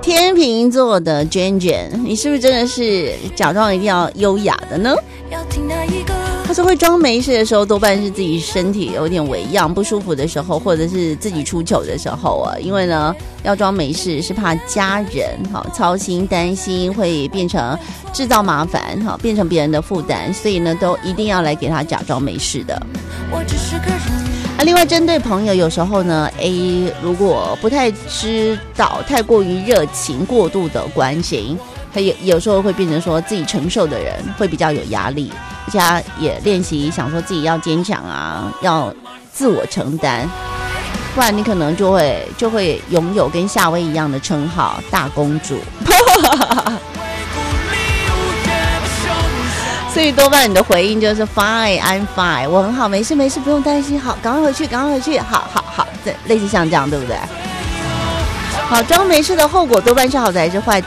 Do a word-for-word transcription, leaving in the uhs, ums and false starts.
天秤座的娟娟，你是不是真的是假装一定要优雅的呢？他说会装没事的时候，多半是自己身体有点微恙不舒服的时候，或者是自己出糗的时候啊。因为呢，要装没事是怕家人好操心担心，会变成制造麻烦好，变成别人的负担，所以呢，都一定要来给他假装没事的。我只是个人。啊，另外针对朋友，有时候呢 A 如果不太知道，太过于热情过度的关心，他有有时候会变成说自己承受的人会比较有压力，而且他也练习想说自己要坚强啊，要自我承担，不然你可能就会就会拥有跟夏威一样的称号大公主。所以多半你的回应就是 fine I'm fine， 我很好，没事没事，不用担心，好，赶快回去赶快回去，好好好，对，类似像这样对不对？好，装没事的后果多半是好的还是坏的？